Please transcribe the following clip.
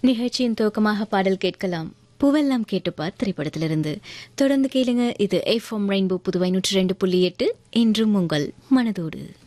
நிகழ்ச்சியின் துவக்கமாக பாடல் கேட்கலாம். பூவெல்லாம் கேட்டுப்பார் திரைப்படத்திலிருந்து. தொடர்ந்து கேளுங்க. இது எஃப்எம் ரெயின்போ புதுவை 102.8 என்றும் உங்கள் மனதோடு.